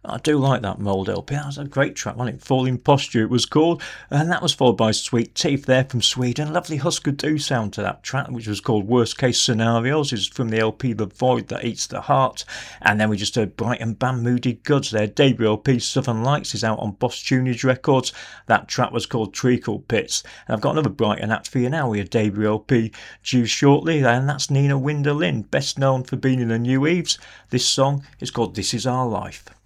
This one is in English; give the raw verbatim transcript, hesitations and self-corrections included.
I do like that Mould L P. That was a great track, wasn't it? Falling Posture it was called. And that was followed by Sweet Teeth there from Sweden. Lovely Husker Du sound to that track, which was called Worst Case Scenarios. It's from the L P The Void That Eats the Heart. And then we just heard Brighton band Moody Goods there. Debut L P Southern Lights is out on Boss Tunage Records. That track was called Treacle Pits. And I've got another Brighton act for you now with a debut L P due shortly. And that's Nina Winderlin, best known for being in the New Eves. This song is called This Is Our Life.